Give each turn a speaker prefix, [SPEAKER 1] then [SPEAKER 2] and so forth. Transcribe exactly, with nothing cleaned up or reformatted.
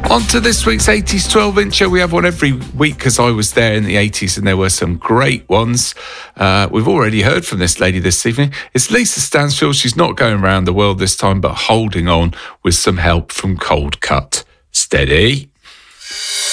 [SPEAKER 1] On to this week's eighties twelve-incher. We have one every week because I was there in the eighties and there were some great ones. Uh, we've already heard from this lady this evening. It's Lisa Stansfield. She's not going around the world this time, but holding on with some help from Cold Cut. Steady.